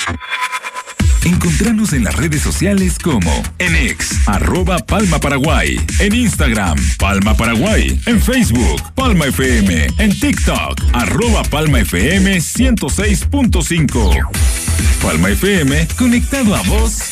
Encontranos en las redes sociales como en X, @PalmaParaguay, en Instagram, Palma Paraguay, en Facebook, Palma FM, en TikTok, @PalmaFM 106.5. Palma FM, conectado a vos